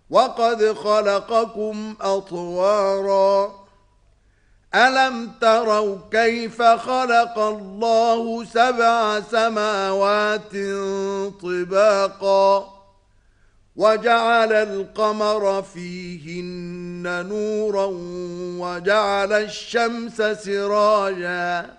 وقد خلقكم أطوارا ألم تروا كيف خلق الله 7 سماوات طباقا وجعل القمر فيهن نورا وجعل الشمس سراجا